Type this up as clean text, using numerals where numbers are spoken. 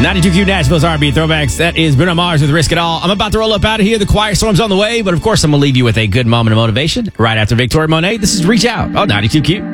92Q Nashville's R&B Throwbacks. That is Bruno Mars with Risk It All. I'm about to roll up out of here. The quiet storm's on the way, but of course I'm going to leave you with a good moment of motivation right after Victoria Monet. This is Reach Out on 92Q.